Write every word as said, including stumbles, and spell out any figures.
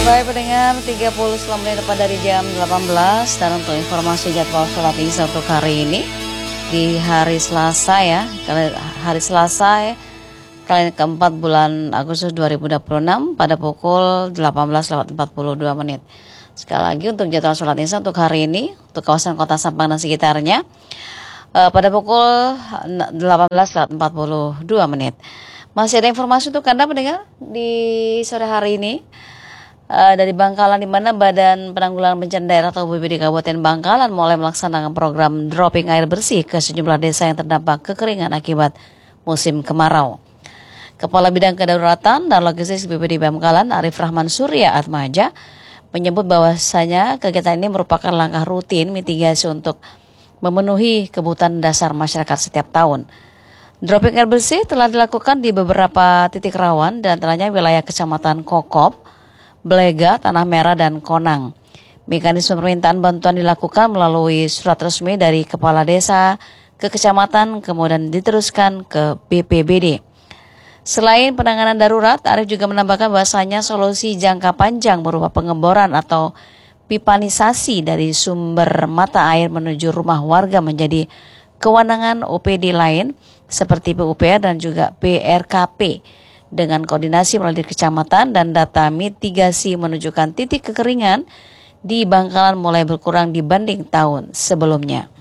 Baik pendengar, tiga puluh menit tepat dari jam delapan belas. Dan untuk informasi jadwal sholat isya untuk hari ini di hari Selasa ya, hari Selasa ya, kali keempat bulan Agustus dua ribu dua puluh enam pada pukul delapan belas lewat empat puluh dua menit. Sekali lagi untuk jadwal sholat isya untuk hari ini untuk kawasan Kota Sampang dan sekitarnya uh, pada pukul delapan belas lewat empat puluh dua menit. Masih ada informasi untuk Anda pendengar di sore hari ini. Uh, dari Bangkalan, di mana Badan Penanggulangan Bencana Daerah atau B P B D Kabupaten Bangkalan mulai melaksanakan program dropping air bersih ke sejumlah desa yang terdampak kekeringan akibat musim kemarau. Kepala Bidang Kedaruratan dan Logistik B P B D Bangkalan, Arif Rahman Surya Atmaja, menyebut bahwasanya kegiatan ini merupakan langkah rutin mitigasi untuk memenuhi kebutuhan dasar masyarakat setiap tahun. Dropping air bersih telah dilakukan di beberapa titik rawan dan antaranya wilayah Kecamatan Kokop, Blega, Tanah Merah, dan Konang. Mekanisme permintaan bantuan dilakukan melalui surat resmi dari kepala desa ke kecamatan, kemudian diteruskan ke B P B D. Selain penanganan darurat, Arif juga menambahkan bahwasanya solusi jangka panjang berupa pengeboran atau pipanisasi dari sumber mata air menuju rumah warga menjadi kewenangan O P D lain seperti P U P R dan juga P R K P. Dengan koordinasi melalui kecamatan dan data mitigasi menunjukkan titik kekeringan di Bangkalan mulai berkurang dibanding tahun sebelumnya.